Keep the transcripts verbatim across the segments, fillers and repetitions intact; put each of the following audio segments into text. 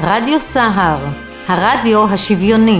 רדיו סהר, הרדיו השוויוני.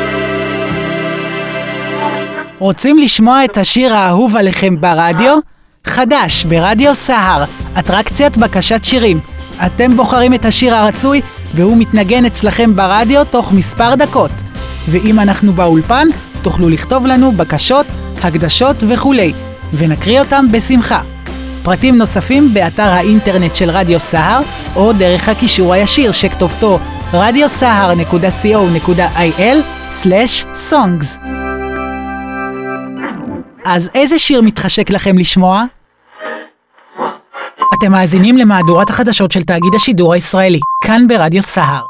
רוצים לשמוע את השיר האהוב עליכם ברדיו? חדש ברדיו סהר, אטרקציית בקשת שירים. אתם בוחרים את השיר הרצוי והוא מתנגן אצלכם ברדיו תוך מספר דקות. ואם אנחנו באולפן, תוכלו לכתוב לנו בקשות, הקדשות וכולי, ונקריא אותם בשמחה. פרטים נוספים באתר האינטרנט של רדיו סהר, או דרך הקישור הישיר שכתובתו רדיו סהר נקודה סי או נקודה איי אל סלש סונגס. אז איזה שיר מתחשק לכם לשמוע? אתם מאזינים למהדורת החדשות של תאגיד השידור הישראלי, כאן ברדיו סהר.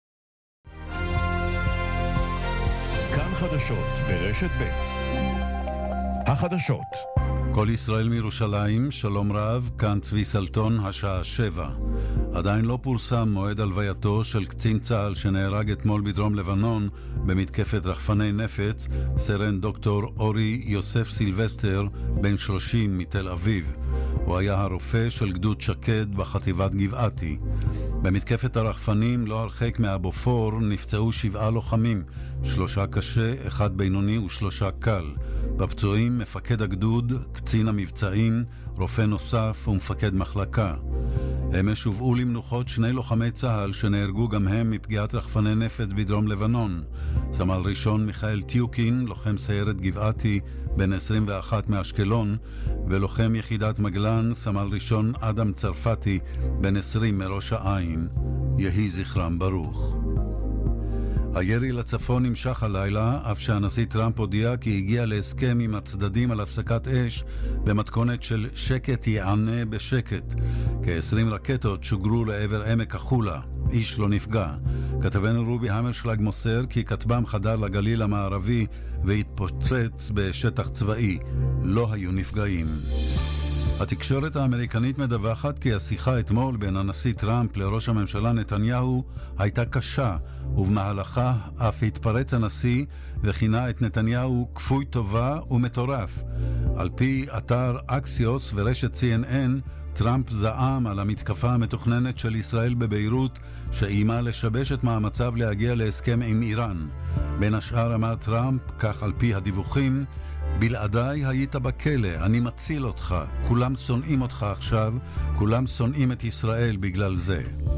כאן חדשות ברשת ב'. החדשות. כל ישראל מירושלים, שלום רב, כאן צבי סלטון, השעה שבע. עדיין לא פורסם מועד הלווייתו של קצין צה"ל שנהרג אתמול בדרום לבנון במתקפת רחפני נפץ, סרן דוקטור אורי יוסף סילבסטר, בן שלושים מתל אביב. הוא היה הרופא של גדוד שקד בחטיבת גבעתי. במתקפת הרחפנים לא הרחק מהבופור נפצעו שבעה לוחמים, שלושה קשה, אחד בינוני ושלושה קל. בפצועים מפקד הגדוד, קצין המבצעים, רופא נוסף ומפקד מחלקה. אמש הובאו למנוחות שני לוחמי צה"ל שנהרגו גם הם מפגיעת רחפני נפץ בדרום לבנון. סמל ראשון מיכאל טיוקין, לוחם סיירת גבעתי, בן עשרים ואחת מאשקלון, ולוחם יחידת מגלן, סמל ראשון אדם צרפתי, בן עשרים מראש העין. יהי זכרם ברוך. הירי לצפון נמשך הלילה, אף שהנשיא טראמפ הודיע כי הגיע להסכם עם הצדדים על הפסקת אש במתכונת של שקט יענה בשקט. כ-עשרים רקטות שוגרו לעבר עמק החולה. איש לא נפגע. כתבנו רובי המרשלג מוסר כי כטב"ם חדר לגליל המערבי והתפוצץ בשטח צבאי. לא היו נפגעים. התקשורת האמריקנית מדווחת כי השיחה אתמול בין הנשיא טראמפ לראש הממשלה נתניהו הייתה קשה, ובמהלכה אף התפרץ הנשיא וכינה את נתניהו כפוי טובה ומטורף. על פי אתר אקסיוס ורשת סי אן אן, טראמפ זעם על המתקפה המתוכננת של ישראל בביירות שאיימה לשבש את מאמציו להגיע להסכם עם איראן. בין השאר אמר טראמפ, כך על פי הדיווחים, בלעדיי היית בכלא, אני מציל אותך, כולם שונאים אותך עכשיו, כולם שונאים את ישראל בגלל זה.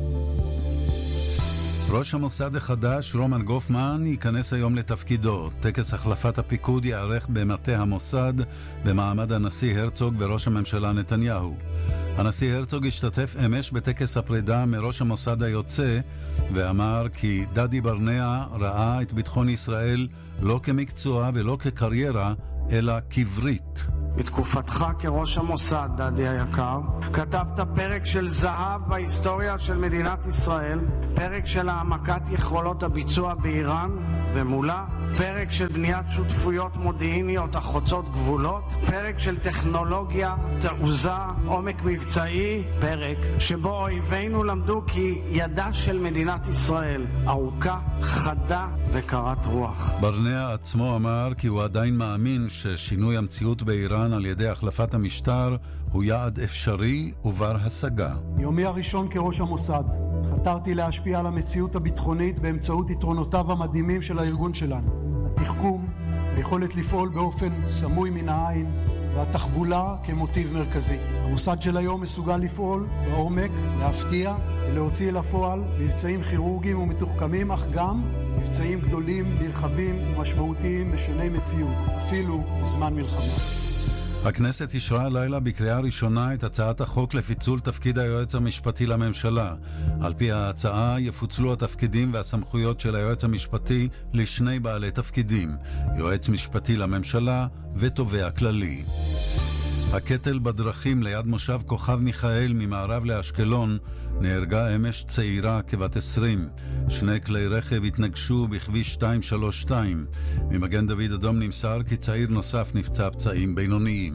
ראש המוסד החדש, רומן גופמן, ייכנס היום לתפקידו. טקס החלפת הפיקוד יערך במטה המוסד במעמד הנשיא הרצוג וראש הממשלה נתניהו. הנשיא הרצוג השתתף אמש בטקס הפרידה מראש המוסד היוצא ואמר כי דדי ברנע ראה את ביטחון ישראל לא כמקצוע ולא כקריירה, אלא כברית. בתקופתך כראש המוסד, דדי היקר, כתבת פרק של זהב בהיסטוריה של מדינת ישראל, פרק של העמקת יכולות הביצוע באיראן ומולה, פרק של בניית שותפויות מודיעיניות החוצות גבולות, פרק של טכנולוגיה, תעוזה, עומק מבצעי, פרק שבו אויבינו למדו כי ידה של מדינת ישראל ארוכה, חדה וקרת רוח. ברנע עצמו אמר כי הוא עדיין מאמין ששינוי המציאות באיראן על ידי החלפת המשטר הוא יעד אפשרי ובר השגה. יומי הראשון כראש המוסד חתרתי להשפיע על המציאות הביטחונית באמצעות יתרונותיו המדהימים של הארגון שלנו. התחכום, היכולת לפעול באופן סמוי מן העין והתחבולה כמוטיב מרכזי. המוסד של היום מסוגל לפעול בעומק, להפתיע ולהוציא אל הפועל מבצעים כירורגיים ומתוחכמים, אך גם מבצעים גדולים, נרחבים ומשמעותיים משני מציאות, אפילו בזמן מלחמה. הכנסת אישרה הלילה בקריאה ראשונה את הצעת החוק לפיצול תפקיד היועץ המשפטי לממשלה. על פי ההצעה יפוצלו התפקידים והסמכויות של היועץ המשפטי לשני בעלי תפקידים, יועץ משפטי לממשלה ותובע כללי. הקטל בדרכים ליד מושב כוכב מיכאל ממערב לאשקלון נהרגה אמש צעירה כבת עשרים. שני כלי רכב התנגשו בכביש שתיים שלוש שתיים. ממגן דוד אדום נמסר כי צעיר נוסף נפצע פצעים בינוניים.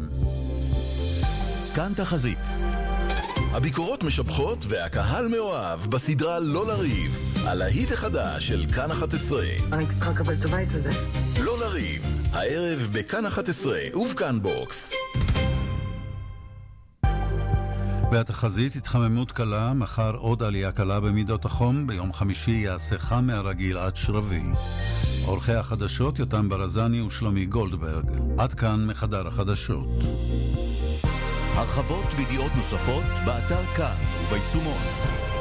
כאן תחזית. הביקורות משבחות והקהל מאוהב בסדרה לא לריב, על ההיט החדש של כאן אחת עשרה. אני צריכה לקבל את הבית הזה. לא לריב, הערב בכאן אחת עשרה ובכאן בוקס. והתחזית התחממות קלה, מחר עוד עלייה קלה במידות החום, ביום חמישי יעשה חם מהרגיל עד שרבי. עורכי החדשות יותם ברזני ושלומי גולדברג. עד כאן מחדר החדשות. הרחבות וידיעות נוספות באתר כאן וביישומון.